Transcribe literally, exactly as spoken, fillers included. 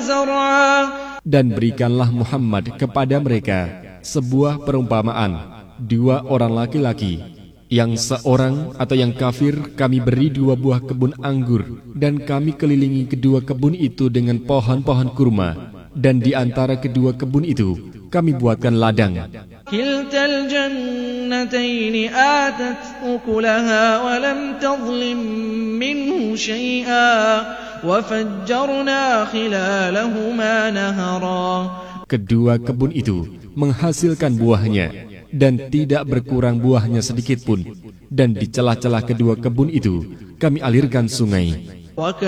زرعا. Dan berikanlah Muhammad kepada mereka sebuah perumpamaan, dua orang laki-laki, yang seorang atau yang kafir kami beri dua buah kebun anggur, dan kami kelilingi kedua kebun itu dengan pohon-pohon kurma, dan di antara kedua kebun itu kami buatkan ladang. Kiltal jannatayn atat ukulaha wa lam tadhlim minhu shay'a wa fajjarna khilalahuma nahara. Kedua kebun itu menghasilkan buahnya dan tidak berkurang buahnya sedikit pun, dan di celah-celah kedua kebun itu kami alirkan sungai.